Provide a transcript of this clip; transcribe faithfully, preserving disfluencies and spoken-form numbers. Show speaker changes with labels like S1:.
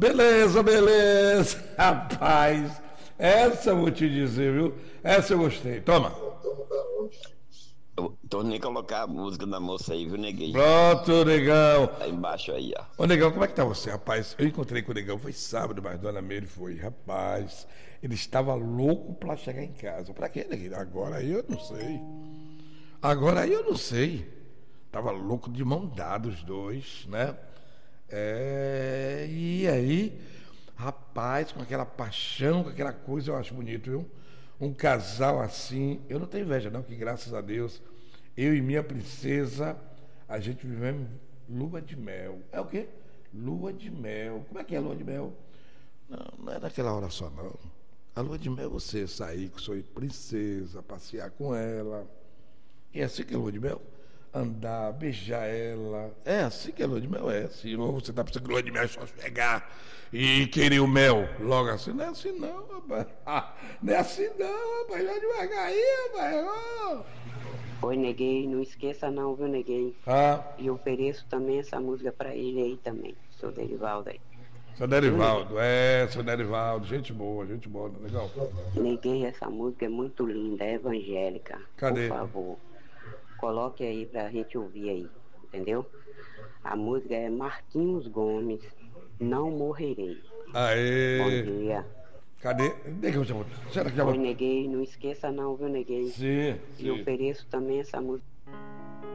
S1: Beleza, beleza. Rapaz, essa eu vou te dizer, viu? Essa eu gostei. Toma.
S2: Eu tornei colocar a música da moça aí, viu, Neguinho?
S1: Pronto, Negão.
S2: Tá embaixo aí, ó.
S1: Ô, Negão, como é que tá você, rapaz? Eu encontrei com o Negão, foi sábado, mas Dona Meire foi. Rapaz, ele estava louco pra chegar em casa. Pra quê, Neguinho? Agora aí eu não sei. Agora aí eu não sei. Tava louco de mão dada os dois, né? É, e aí, rapaz, com aquela paixão, com aquela coisa, eu acho bonito, viu? Um casal assim, eu não tenho inveja não, que graças a Deus, eu e minha princesa, a gente vivemos lua de mel. É o quê? Lua de mel. Como é que é lua de mel? Não, não é naquela hora só não. A lua de mel é você sair com sua princesa, passear com ela. E é assim que é lua de mel? Andar, beijar ela. É assim que é lua de mel, é assim. Ou você tá pensando que lua de mel é só chegar e querer o mel logo assim. Não é assim não, rapaz. Ah, não é assim não, rapaz. Já devagar aí, rapaz. Oh.
S3: Oi, Neguei, não esqueça não, viu, Neguei?
S1: Ah,
S3: E eu ofereço também essa música pra ele aí também, seu Derivaldo aí.
S1: seu Derivaldo, é, seu Derivaldo. Gente boa, gente boa, legal.
S3: Neguei, essa música é muito linda, é evangélica.
S1: Cadê?
S3: Por favor, coloque aí pra gente ouvir aí, entendeu? A música é Marquinhos Gomes, Não Morrerei.
S1: Aê.
S3: Bom dia.
S1: Cadê? Negão, já vou. Será que já vou?
S3: Oi, Neguei, não esqueça não, viu, Neguei?
S1: Sim,
S3: E eu
S1: sim.
S3: ofereço também essa música.